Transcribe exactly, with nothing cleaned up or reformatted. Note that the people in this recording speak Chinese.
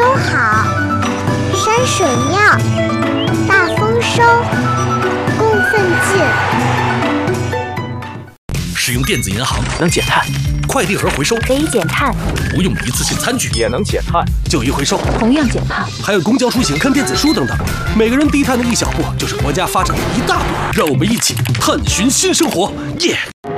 收好，山水妙，大丰收，供奉进。 使用电子银行能减碳， 快递盒回收可以减碳， 不用一次性餐具也能减碳， 旧衣回收同样减碳， 还有公交出行看电子书等等，每个人低碳的一小步，就是国家发展的一大步。让我们一起探寻新生活，耶、yeah